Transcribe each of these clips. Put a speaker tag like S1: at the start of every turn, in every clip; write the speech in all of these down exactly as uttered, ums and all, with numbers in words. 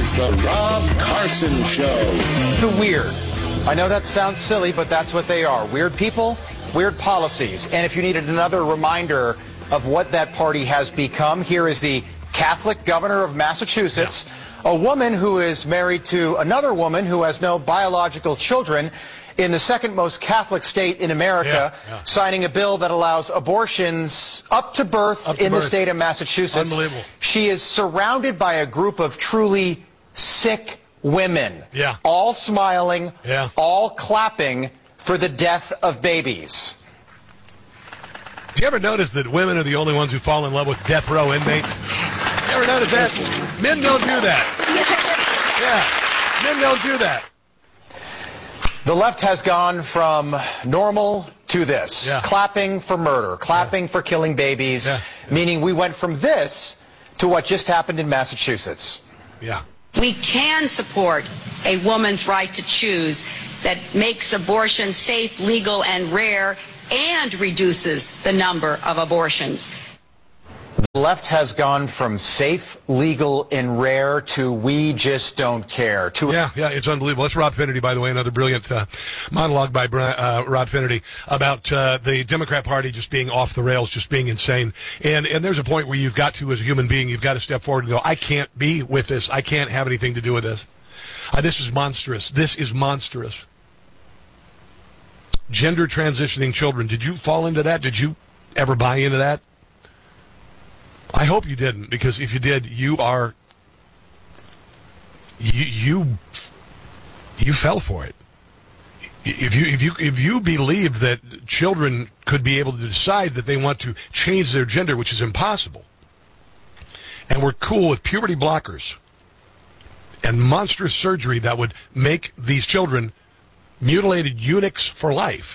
S1: is the Rob Carson Show.
S2: The weird. I know that sounds silly, but that's what they are. Weird people, weird policies. And if you needed another reminder of what that party has become, here is the Catholic governor of Massachusetts, yeah. a woman who is married to another woman who has no biological children in the second most Catholic state in America, yeah, yeah. signing a bill that allows abortions up to birth up to in birth. the state of Massachusetts.
S3: Unbelievable.
S2: She is surrounded by a group of truly sick women,
S3: yeah.
S2: all smiling,
S3: yeah.
S2: all clapping for the death of babies.
S3: Do you ever notice that women are the only ones who fall in love with death row inmates? You ever notice that? Men don't do that. Yeah, men don't do that.
S2: The left has gone from normal to this.
S3: Yeah.
S2: Clapping for murder, clapping yeah. for killing babies,
S3: yeah. Yeah.
S2: meaning we went from this to what just happened in Massachusetts.
S3: Yeah.
S4: We can support a woman's right to choose that makes abortion safe, legal, and rare, and reduces the number of abortions.
S2: The left has gone from safe, legal, and rare to we just don't care. To
S3: yeah, yeah, it's unbelievable. That's Rob Finnerty, by the way, another brilliant uh, monologue by uh, Rob Finnerty about uh, the Democrat Party just being off the rails, just being insane. And and there's a point where you've got to, as a human being, you've got to step forward and go, I can't be with this. I can't have anything to do with this. Uh, this is monstrous. This is monstrous. Gender transitioning children. Did you fall into that? Did you ever buy into that? I hope you didn't, because if you did, you are you you you fell for it. If you if you if you believe that children could be able to decide that they want to change their gender, which is impossible, and we're cool with puberty blockers and monstrous surgery that would make these children mutilated eunuchs for life,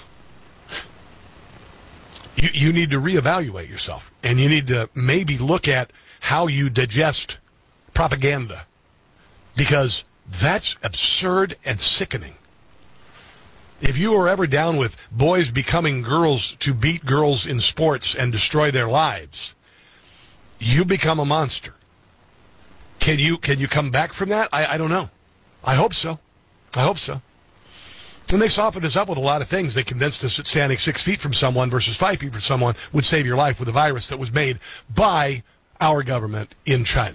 S3: You, you need to reevaluate yourself, and you need to maybe look at how you digest propaganda, because that's absurd and sickening. If you were ever down with boys becoming girls to beat girls in sports and destroy their lives, you become a monster. Can you can you come back from that? I, I don't know. I hope so. I hope so. And they softened us up with a lot of things. They convinced us that standing six feet from someone versus five feet from someone would save your life with a virus that was made by our government in China.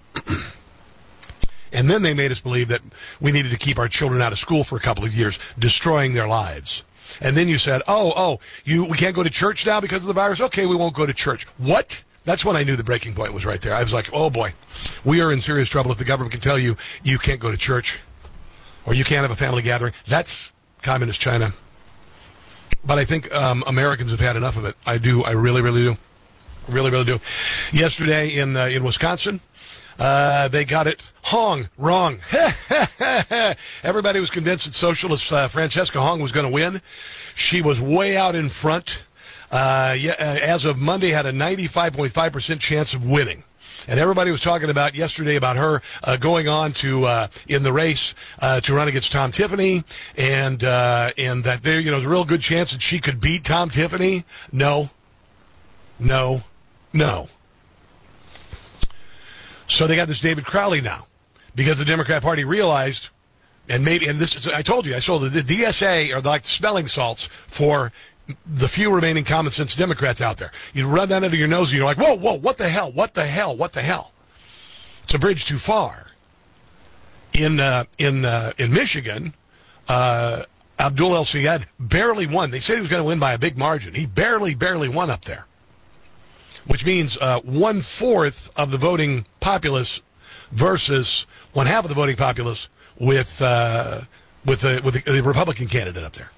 S3: And then they made us believe that we needed to keep our children out of school for a couple of years, destroying their lives. And then you said, oh, oh, you we can't go to church now because of the virus? Okay, we won't go to church. What? That's when I knew the breaking point was right there. I was like, oh, boy, we are in serious trouble if the government can tell you you can't go to church or you can't have a family gathering. That's Communist China. But I think um, Americans have had enough of it. I do. I really, really do. Really, really do. Yesterday in uh, in Wisconsin, uh, they got it Hong wrong. Everybody was convinced that socialist uh, Francesca Hong was going to win. She was way out in front. Uh, yeah, as of Monday, had a ninety-five point five percent chance of winning. And everybody was talking about yesterday about her uh, going on to uh, in the race uh, to run against Tom Tiffany, and uh, and that there, you know, there's a real good chance that she could beat Tom Tiffany. No, no, no. So they got this David Crowley now, because the Democrat Party realized, and maybe, and this is, I told you, I saw the, the D S A are like smelling salts for the few remaining common sense Democrats out there. You run that under your nose and you're like, whoa, whoa, what the hell, what the hell, what the hell? It's a bridge too far. In uh, in uh, in Michigan, uh, Abdul El-Sayed barely won. They said he was going to win by a big margin. He barely, barely won up there, which means uh, one-fourth of the voting populace versus one-half of the voting populace with, uh, with, the, with the, the Republican candidate up there.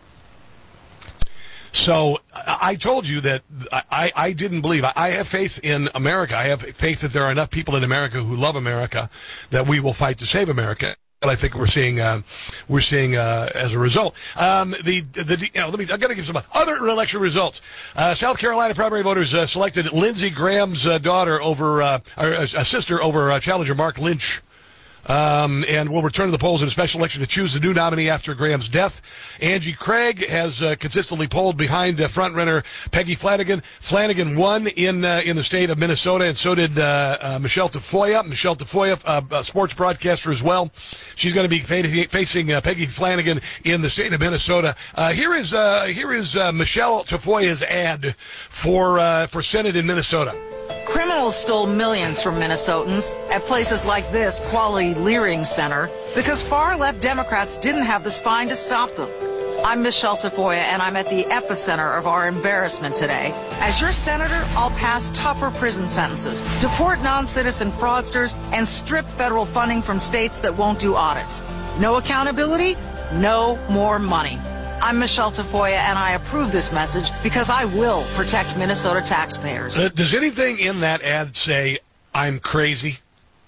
S3: So I told you that I, I didn't believe. I have faith in America. I have faith that there are enough people in America who love America that we will fight to save America. And I think we're seeing uh, we're seeing uh, as a result. Um, the the you know, let me I'm going to give some other election results. Uh, South Carolina primary voters uh, selected Lindsey Graham's uh, daughter over uh, or uh, sister over uh, challenger Mark Lynch. Um, and we'll return to the polls in a special election to choose the new nominee after Graham's death. Angie Craig has uh, consistently polled behind uh, front-runner Peggy Flanagan. Flanagan won in uh, in the state of Minnesota, and so did uh, uh, Michelle Tafoya. Michelle Tafoya, uh, a sports broadcaster as well. She's going to be fa- facing uh, Peggy Flanagan in the state of Minnesota. Uh, here is uh, here is uh, Michelle Tafoya's ad for uh, for Senate in Minnesota.
S5: Criminals stole millions from Minnesotans at places like this Quality Leering Center because far-left Democrats didn't have the spine to stop them. I'm Michelle Tafoya, and I'm at the epicenter of our embarrassment today. As your senator, I'll pass tougher prison sentences, deport non-citizen fraudsters, and strip federal funding from states that won't do audits. No accountability, no more money. I'm Michelle Tafoya, and I approve this message because I will protect Minnesota taxpayers.
S3: Uh, does anything in that ad say, I'm crazy?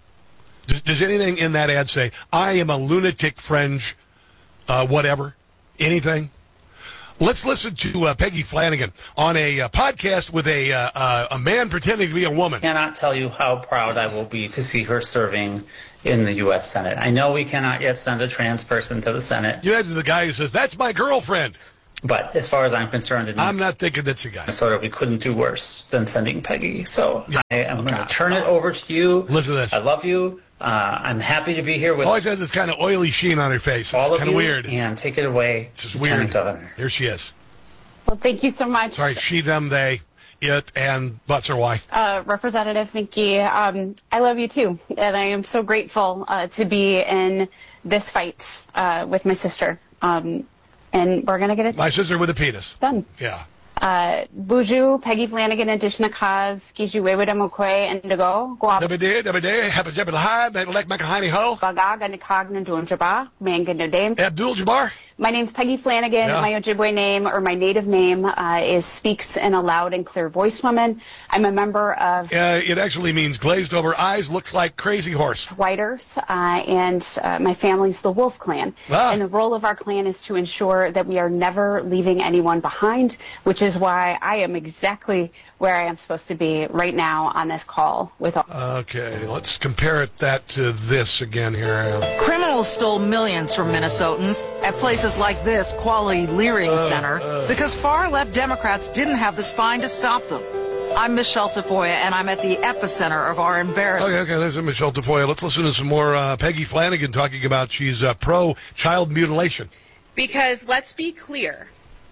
S3: Does, does anything in that ad say, I am a lunatic fringe, uh, whatever? Anything? Let's listen to uh, Peggy Flanagan on a uh, podcast with a uh, uh, a man pretending to be a woman.
S6: I cannot tell you how proud I will be to see her serving in the U S Senate. I know we cannot yet send a trans person to the Senate.
S3: You imagine the guy who says, that's my girlfriend.
S6: But as far as I'm concerned, in
S3: I'm not thinking that's a guy.
S6: Minnesota, we couldn't do worse than sending Peggy. So
S3: yeah.
S6: I am going to turn it over to you.
S3: Listen to this.
S6: I love you. Uh, I'm happy to be here with
S3: Always has this kind of oily sheen on her face.
S6: all
S3: It's
S6: of
S3: kind of
S6: you.
S3: weird.
S6: And take it away,
S3: It's just
S6: Lieutenant
S3: weird.
S6: Governor.
S3: Here she is.
S7: Well, thank you so much.
S3: Sorry, she, them, they, it, and butts are why.
S7: Uh, Representative Finke, um, I love you too, and I am so grateful uh, to be in this fight uh, with my sister, um, and we're going to get it
S3: My sister with a penis.
S7: done.
S3: Yeah.
S7: Uh, Buju, Peggy Flanagan, Adishna Kaz, Kiju Wewida Mukwe, Indigo, Guap,
S3: Dabede, dabede, happy jabba high, like Makahani ho.
S7: Bagag, and Kagna Dunjaba, Mangan
S3: Abdul Jabbar.
S7: My name's Peggy Flanagan.
S3: Yeah.
S7: My Ojibwe name, or my native name, uh, is Speaks in a Loud and Clear Voice Woman. I'm a member of
S3: Uh, it actually means glazed over eyes, looks like crazy horse.
S7: White Earth, uh, and uh, my family's the Wolf Clan.
S3: Ah.
S7: And the role of our clan is to ensure that we are never leaving anyone behind, which is why I am exactly where I am supposed to be right now on this call with all.
S3: Okay, let's compare it that to this again here.
S5: Criminals stole millions from Minnesotans at places like this Quality Leering
S3: Uh,
S5: Center
S3: uh.
S5: because far-left Democrats didn't have the spine to stop them. I'm Michelle Tafoya, and I'm at the epicenter of our embarrassment.
S3: Okay, okay, listen, Michelle Tafoya. Let's listen to some more uh, Peggy Flanagan talking about she's uh, pro-child mutilation.
S8: Because let's be clear,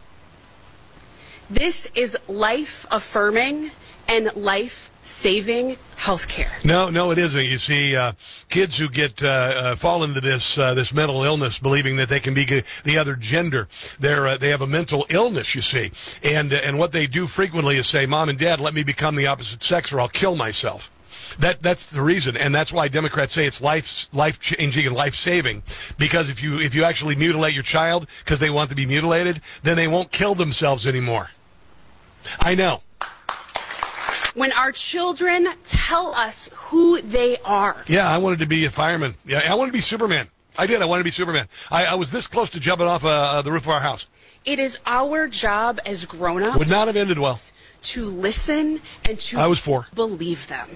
S8: this is life-affirming and life-saving health care.
S3: No, no, it isn't. You see, uh, kids who get uh, uh, fall into this uh, this mental illness, believing that they can be g- the other gender, they're uh, they have a mental illness. You see, and uh, and what they do frequently is say, "Mom and Dad, let me become the opposite sex, or I'll kill myself." That that's the reason, and that's why Democrats say it's life life changing and life saving. Because if you if you actually mutilate your child because they want to be mutilated, then they won't kill themselves anymore. I know.
S8: When our children tell us who they are.
S3: Yeah, I wanted to be a fireman. Yeah, I wanted to be Superman. I did. I wanted to be Superman. I, I was this close to jumping off uh, the roof of our house.
S8: It is our job as grown-ups
S3: Would not have ended well.
S8: to listen and to
S3: I was four.
S8: believe them.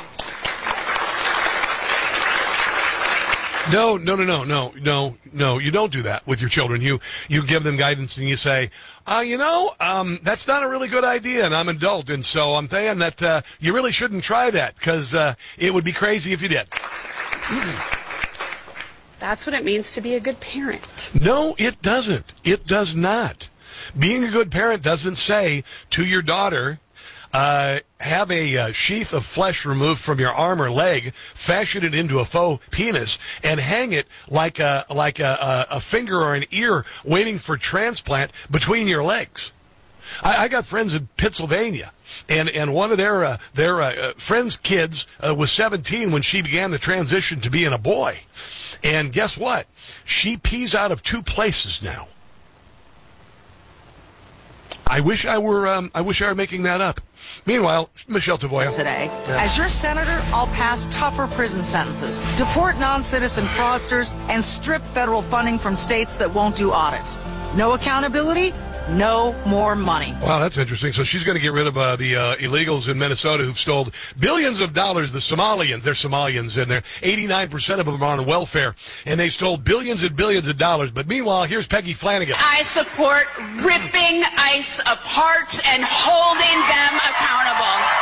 S3: No, no, no, no, no, no, no. You don't do that with your children. You you give them guidance and you say, uh, you know, um, that's not a really good idea, and I'm an adult, and so I'm saying that uh, you really shouldn't try that because uh, it would be crazy if you did.
S8: That's what it means to be a good parent.
S3: No, it doesn't. It does not. Being a good parent doesn't say to your daughter, uh, have a uh, sheath of flesh removed from your arm or leg, fashion it into a faux penis, and hang it like a like a, a, a finger or an ear waiting for transplant between your legs. I, I got friends in Pennsylvania, and, and one of their uh, their uh, friends' kids uh, was seventeen when she began the transition to being a boy. And guess what? She pees out of two places now. I wish I were. Um, I wish I were making that up. Meanwhile, Michelle Tafoya.
S5: Today.
S3: Yeah.
S5: As your senator, I'll pass tougher prison sentences, deport non-citizen fraudsters, and strip federal funding from states that won't do audits. No accountability, No more money.
S3: Wow, that's interesting. So she's going to get rid of uh, the uh, illegals in Minnesota who've stole billions of dollars. The Somalians, they're Somalians, and they're eighty-nine percent of them are on welfare, and they stole billions and billions of dollars. But meanwhile, here's Peggy Flanagan.
S8: I support ripping ICE apart and holding them accountable.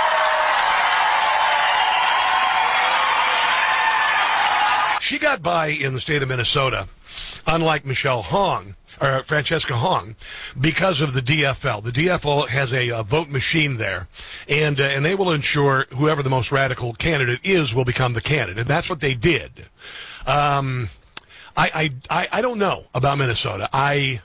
S3: She got by in the state of Minnesota, unlike Michelle Hong, or Francesca Hong, because of the D F L. The D F L has a, a vote machine there, and uh, and they will ensure whoever the most radical candidate is will become the candidate. And that's what they did. Um, I, I, I don't know about Minnesota. I...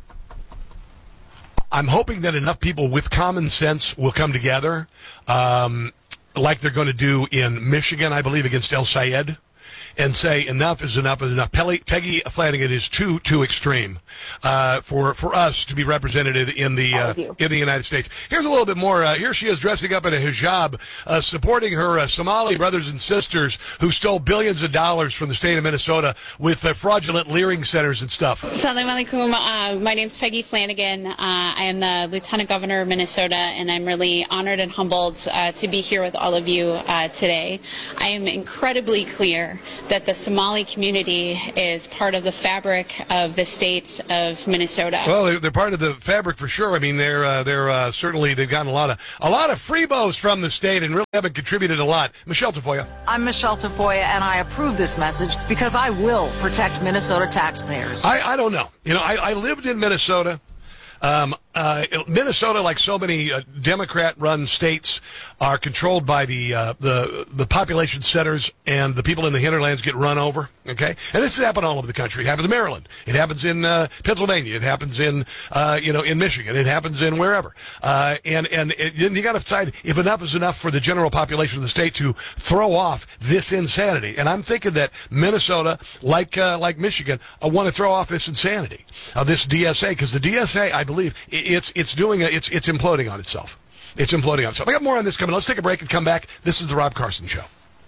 S3: I'm hoping that enough people with common sense will come together, um, like they're going to do in Michigan, I believe, against El Sayed, and say enough is enough is enough. Peggy Flanagan is too too extreme uh, for for us to be represented in the uh, in the United States. Here's a little bit more. Uh, here she is dressing up in a hijab, uh, supporting her uh, Somali brothers and sisters who stole billions of dollars from the state of Minnesota with uh, fraudulent leering centers and stuff.
S9: Assalamu alaikum. Uh, my name's Peggy Flanagan. Uh, I am the Lieutenant Governor of Minnesota, and I'm really honored and humbled uh, to be here with all of you uh, today. I am incredibly clear that the Somali community is part of the fabric of the state of Minnesota.
S3: Well, they're, they're part of the fabric for sure. I mean, they're uh, they're uh, certainly they've gotten a lot of a lot of freebos from the state and really haven't contributed a lot. Michelle Tafoya.
S5: I'm Michelle Tafoya, and I approve this message because I will protect Minnesota taxpayers.
S3: I, I don't know. You know, I, I lived in Minnesota. Um, uh, Minnesota, like so many uh, Democrat-run states, are controlled by the uh, the the population centers, and the people in the hinterlands get run over. Okay, and this has happened all over the country. It happens in Maryland. It happens in uh, Pennsylvania. It happens in uh, you know in Michigan. It happens in wherever. Uh, and and it, you got to decide if enough is enough for the general population of the state to throw off this insanity. And I'm thinking that Minnesota, like uh, like Michigan, uh, want to throw off this insanity, uh, this D S A, because the D S A, I believe, it's it's doing a, it's it's imploding on itself. It's imploding on itself. I got more on this coming. Let's take a break and come back. This is the Rob Carson Show.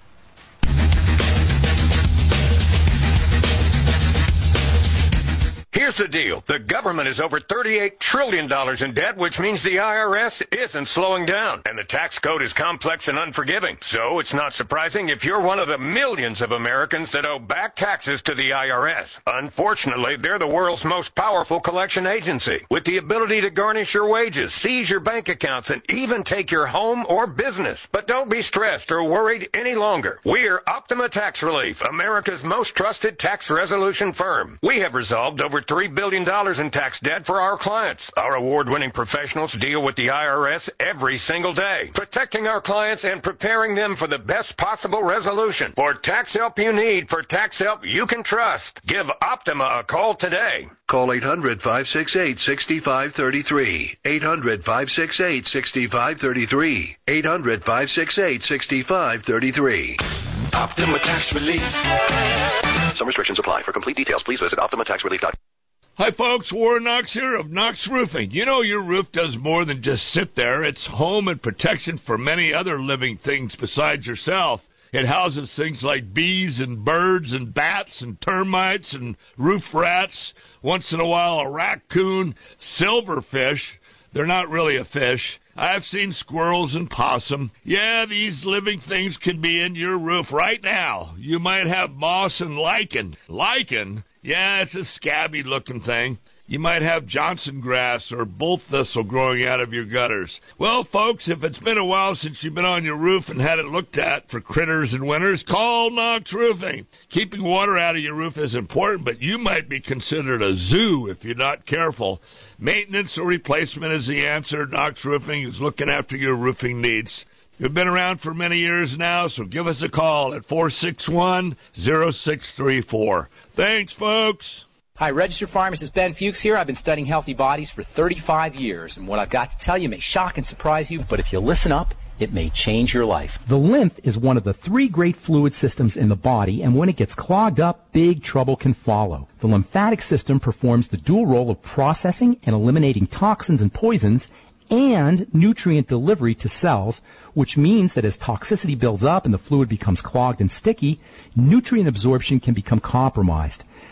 S10: Here's the deal. The government is over thirty-eight trillion dollars in debt, which means the I R S isn't slowing down. And the tax code is complex and unforgiving. So it's not surprising if you're one of the millions of Americans that owe back taxes to the I R S. Unfortunately, they're the world's most powerful collection agency, with the ability to garnish your wages, seize your bank accounts, and even take your home or business. But don't be stressed or worried any longer. We're Optima Tax Relief, America's most trusted tax resolution firm. We have resolved over three billion dollars in tax debt for our clients. Our award-winning professionals deal with the I R S every single day, protecting our clients and preparing them for the best possible resolution. For tax help you need, for tax help you can trust, give Optima a call today.
S11: Call eight hundred, five six eight, six five three three. eight hundred, five six eight, six five three three. eight hundred, five six eight, six five three three.
S12: Optima Tax Relief.
S11: Some restrictions apply. For complete details, please visit optima tax relief dot com.
S13: Hi, folks. Warren Knox here of Knox Roofing. You know your roof does more than just sit there. It's home and protection for many other living things besides yourself. It houses things like bees and birds and bats and termites and roof rats. Once in a while, a raccoon, silverfish. They're not really a fish. I've seen squirrels and possum. Yeah, these living things could be in your roof right now. You might have moss and lichen. Lichen? Yeah, it's a scabby-looking thing. You might have Johnson grass or bull thistle growing out of your gutters. Well, folks, if it's been a while since you've been on your roof and had it looked at for critters and winters, call Knox Roofing. Keeping water out of your roof is important, but you might be considered a zoo if you're not careful. Maintenance or replacement is the answer. Knox Roofing is looking after your roofing needs. We've been around for many years now, so give us a call at four six one, zero six three four. Thanks, folks.
S14: Hi, registered pharmacist Ben Fuchs here. I've been studying healthy bodies for thirty-five years, and what I've got to tell you may shock and surprise you, but if you listen up, it may change your life.
S15: The lymph is one of the three great fluid systems in the body, and when it gets clogged up, big trouble can follow. The lymphatic system performs the dual role of processing and eliminating toxins and poisons and nutrient delivery to cells, which means that as toxicity builds up and the fluid becomes clogged and sticky, nutrient absorption can become compromised.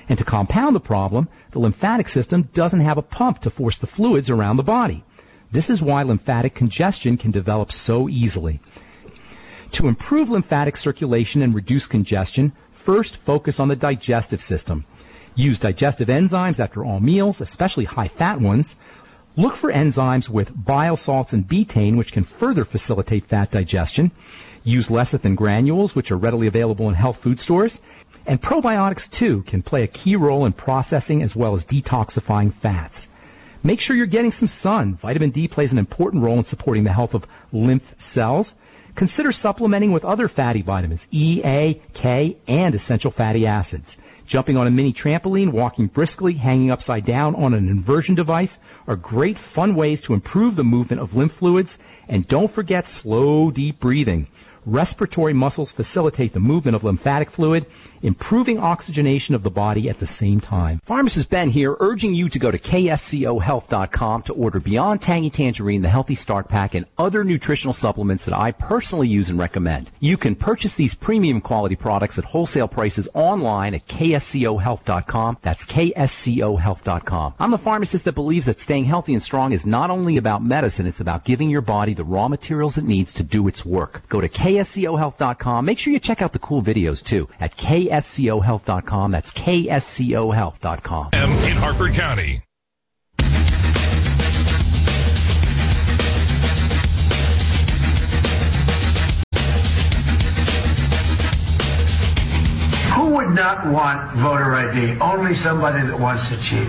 S15: And to compound the problem, the lymphatic system doesn't have a pump to force the fluids around the body. This is why lymphatic congestion can develop so easily. To improve lymphatic circulation and reduce congestion, first focus on the digestive system. Use digestive enzymes after all meals, especially high-fat ones. Look for enzymes with bile salts and betaine, which can further facilitate fat digestion. Use lecithin granules, which are readily available in health food stores. And probiotics, too, can play a key role in processing as well as detoxifying fats. Make sure you're getting some sun. Vitamin D plays an important role in supporting the health of lymph cells. Consider supplementing with other fatty vitamins, E, A, K, and essential fatty acids. Jumping on a mini trampoline, walking briskly, hanging upside down on an inversion device are great fun ways to improve the movement of lymph fluids. And don't forget slow, deep breathing. Respiratory muscles facilitate the movement of lymphatic fluid, improving oxygenation of the body at the same time. Pharmacist Ben here, urging you to go to K S C O health dot com to order Beyond Tangy Tangerine, the Healthy Start Pack, and other nutritional supplements that I personally use and recommend. You can purchase these premium quality products at wholesale prices online at K S C O health dot com. That's K S C O health dot com. I'm the pharmacist that believes that staying healthy and strong is not only about medicine, it's about giving your body the raw materials it needs to do its work. Go to K S C O health dot com. Make sure you check out the cool videos, too, at K S C O health dot com. That's K S C O health dot com.
S16: M in Harford County.
S17: Who would not want voter I D? Only somebody that wants to cheat.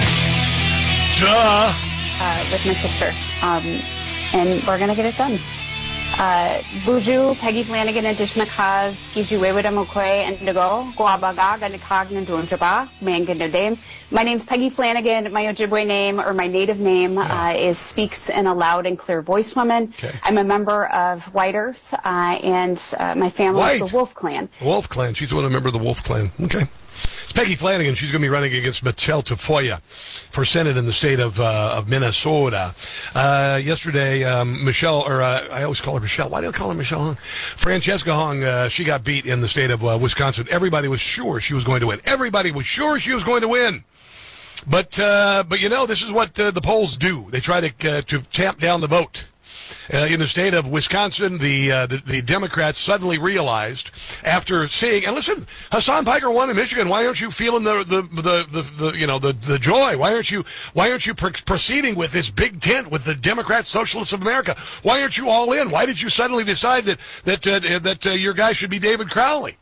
S3: Duh.
S7: Uh, with my sister. Um, and we're going to get it done. Uh, Buju, Peggy Flanagan, and Dishnakaz, Gijuewidamokwe, and Dago, Guabaga, Ganakagnan Dunjaba, Manganadame. My name's Peggy Flanagan. My Ojibwe name, or my native name, uh, is Speaks in a Loud and Clear Voice Woman.
S3: Okay.
S7: I'm a member of White Earth, uh, and uh, my family
S3: White.
S7: is the Wolf Clan.
S3: Wolf Clan. She's one of the member of the Wolf Clan. Okay. It's Peggy Flanagan. She's going to be running against Michelle Tafoya for Senate in the state of uh, of Minnesota. Uh, yesterday, um, Michelle, or uh, I always call her Michelle. Why do I call her Michelle Hung? Francesca Hung, uh, she got beat in the state of uh, Wisconsin. Everybody was sure she was going to win. Everybody was sure she was going to win. But, uh, but you know, this is what uh, the polls do. They try to uh, to tamp down the vote. Uh, in the state of Wisconsin, the, uh, the the Democrats suddenly realized after seeing, and listen, Hassan Piker won in Michigan. Why aren't you feeling the the the, the, the you know the, the joy? Why aren't you why aren't you pr- proceeding with this big tent with the Democrat Socialists of America? Why aren't you all in? Why did you suddenly decide that that uh, that uh, your guy should be David Crowley?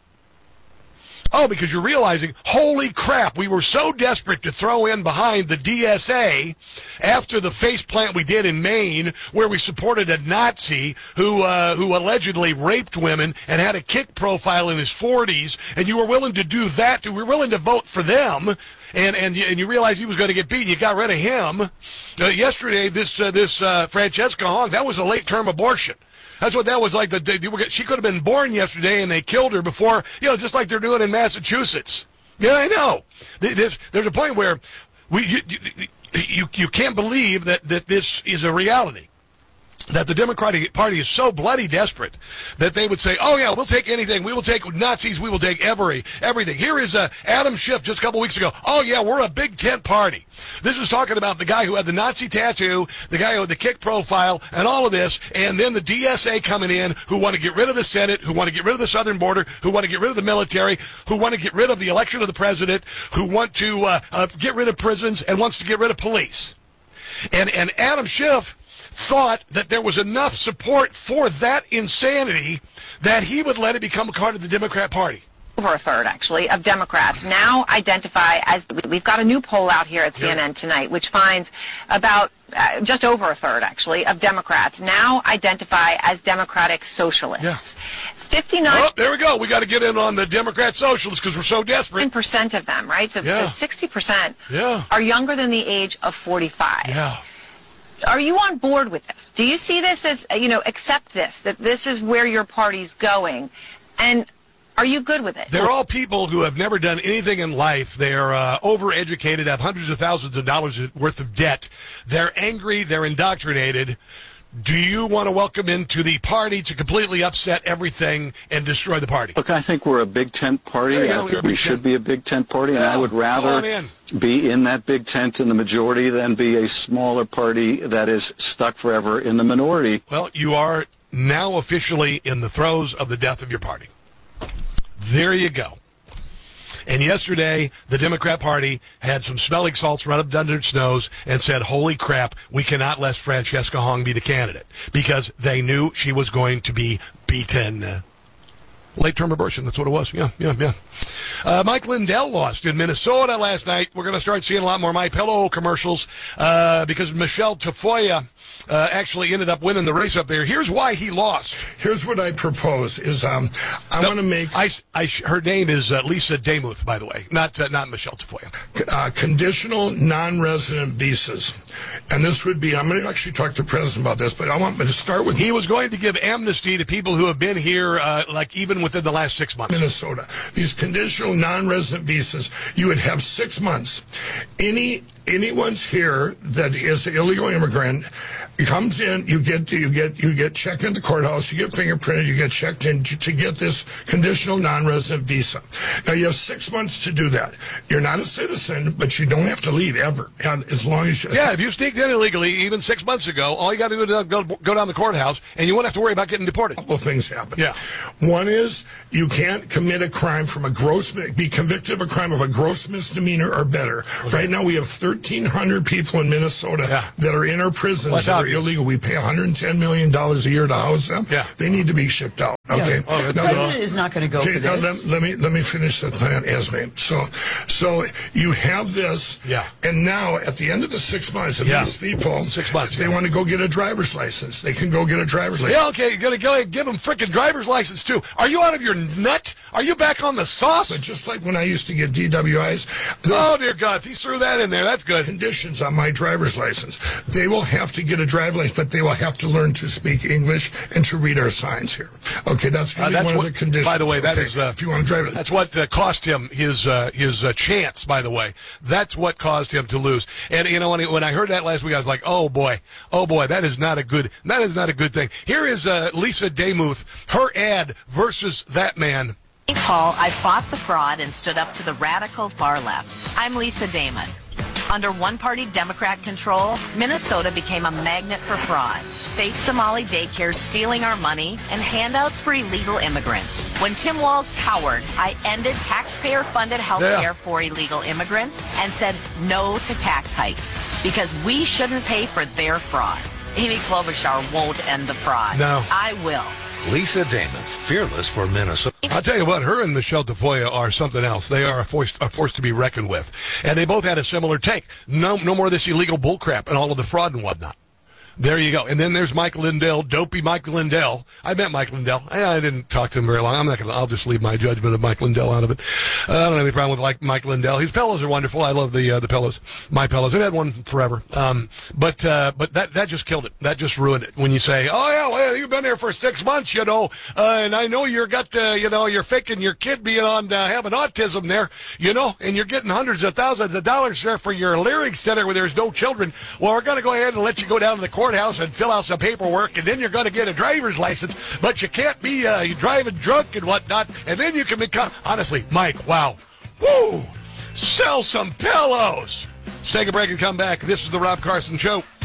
S3: Oh, because you're realizing, holy crap, we were so desperate to throw in behind the D S A after the faceplant we did in Maine, where we supported a Nazi who uh, who allegedly raped women and had a kick profile in his forties, and you were willing to do that. You were willing to vote for them, and and you, and you realized he was going to get beat. You got rid of him. Uh, yesterday, this uh, this uh, Francesca Hong, that was a late-term abortion. That's what that was like. The, she could have been born yesterday, and they killed her before, you know, just like they're doing in Massachusetts. Yeah, I know. There's, there's a point where we you, you, you can't believe that, that this is a reality. That the Democratic Party is so bloody desperate that they would say, oh, yeah, we'll take anything. We will take Nazis. We will take every everything. Here is uh, Adam Schiff just a couple weeks ago. Oh, yeah, we're a big tent party. This is talking about the guy who had the Nazi tattoo, the guy who had the kick profile, and all of this, and then the D S A coming in who want to get rid of the Senate, who want to get rid of the southern border, who want to get rid of the military, who want to get rid of the election of the president, who want to uh, uh, get rid of prisons and wants to get rid of police. And, and Adam Schiff thought that there was enough support for that insanity that he would let it become a part of the Democrat Party.
S18: Over a third, actually, of Democrats now identify as, we've got a new poll out here at C N N yeah. tonight, which finds about uh, just over a third, actually, of Democrats now identify as Democratic Socialists.
S3: Yeah.
S18: fifty-nine
S3: Oh, there we go. We got to get in on the Democrat Socialists because we're so desperate.
S18: percent of them, right? So,
S3: yeah.
S18: so sixty percent
S3: yeah.
S18: are younger than the age of forty-five.
S3: Yeah.
S18: Are you on board with this? Do you see this as, you know, accept this, that this is where your party's going? And are you good with it?
S3: They're all people who have never done anything in life. They're uh, overeducated, have hundreds of thousands of dollars worth of debt. They're angry. They're indoctrinated. do you want to welcome into the party to completely upset everything and destroy the party?
S16: Look, I think we're a Big Tent party. I think we should be a Big Tent party, and
S3: well,
S16: I would rather
S3: in.
S16: be in that Big Tent in the majority than be a smaller party that is stuck forever in the minority.
S3: Well, you are now officially in the throes of the death of your party. There you go. And yesterday, the Democrat Party had some smelling salts run up under its nose and said, holy crap, we cannot let Francesca Hong be the candidate, because they knew she was going to be beaten. Late-term abortion, that's what it was. Yeah, yeah, yeah. Uh, Mike Lindell lost in Minnesota last night. We're going to start seeing a lot more My Pillow commercials uh, because Michelle Tafoya uh, actually ended up winning the race up there. Here's why he lost.
S19: Here's what I propose is um, I
S3: no,
S19: want to make...
S3: I, I, her name is uh, Lisa Demuth, by the way, not uh, not Michelle Tafoya.
S19: Uh, conditional non-resident visas. And this would be... I'm going to actually talk to the president about this, but I want me to start with...
S3: He was going to give amnesty to people who have been here, uh, like, even within the last six months.
S19: Minnesota. These conditional non-resident visas, you would have six months. Any anyone's here that is an illegal immigrant comes in, you get you get you get checked in the courthouse, you get fingerprinted, you get checked in to, to get this conditional non-resident visa. Now you have six months to do that. You're not a citizen, but you don't have to leave ever, as long as you.
S3: Yeah, if you sneaked in illegally even six months ago, all you got to do is go, go down the courthouse, and you won't have to worry about getting deported.
S19: A couple things happen.
S3: Yeah.
S19: One is you can't commit a crime from a gross, be convicted of a crime of a gross misdemeanor or better. Okay. Right now we have thirteen hundred people in Minnesota yeah. that are in our prisons well, that are illegal. We pay one hundred ten million dollars a year to house them.
S3: Yeah.
S19: They need to be shipped out. Okay.
S20: Yeah. Oh, the
S19: now,
S20: president is not going to go
S19: okay,
S20: for
S19: now
S20: this.
S19: Let, let me let me finish the plan, Esme. So, so you have this.
S3: Yeah.
S19: And now at the end of the six months, if
S3: yeah.
S19: these people,
S3: six months,
S19: if they
S3: yeah.
S19: want to go get a driver's license, they can go get a driver's license.
S3: Yeah. Okay. You're gonna go give them frickin' driver's license too. Are you out of your nut? Are you back on the sauce?
S19: But just like when I used to get D W Is.
S3: Oh dear God, he threw that in there. That's good.
S19: Conditions on my driver's license. They will have to get a driver's license, but they will have to learn to speak English and to read our signs here. Okay, that's going to
S3: uh,
S19: be one
S3: what,
S19: of the conditions.
S3: By the way, that
S19: okay,
S3: is uh,
S19: if you want to drive it.
S3: That's what uh, cost him his uh, his uh, chance. By the way, that's what caused him to lose. And you know, when, he, when I heard that last week, I was like, oh boy, oh boy, that is not a good that is not a good thing. Here is uh, Lisa Demuth, her ad versus that man.
S21: Hey, Paul, I fought the fraud and stood up to the radical far left. I'm Lisa Damon. Under one-party Democrat control, Minnesota became a magnet for fraud. Fake Somali daycares stealing our money and handouts for illegal immigrants. When Tim Walz cowered, I ended taxpayer-funded health care yeah. for illegal immigrants and said no to tax hikes because we shouldn't pay for their fraud. Amy Klobuchar won't end the fraud.
S3: No.
S21: I will.
S22: Lisa Demuth, fearless for Minnesota.
S3: I'll tell you what, her and Michelle Tafoya are something else. They are a force, a force to be reckoned with. And they both had a similar take. No, no more of this illegal bullcrap and all of the fraud and whatnot. There you go. And then there's Mike Lindell, dopey Mike Lindell. I met Mike Lindell. I, I didn't talk to him very long. I'm not gonna. I'll just leave my judgment of Mike Lindell out of it. Uh, I don't have any problem with like Mike Lindell. His pillows are wonderful. I love the uh, the pillows. My pillows. I've had one forever. Um, but uh, but that that just killed it. That just ruined it. When you say, oh yeah, well you've been here for six months, you know, uh, and I know you're got uh, you know you're faking your kid being on uh, having autism there, you know, and you're getting hundreds of thousands of dollars there for your Lyric Center where there's no children. Well, we're gonna go ahead and let you go down to the courthouse and fill out some paperwork, and then you're going to get a driver's license, but you can't be uh, driving drunk and whatnot, and then you can become... Honestly, Mike, wow. Woo! Sell some pillows! Let's take a break and come back. This is the Rob Carson Show.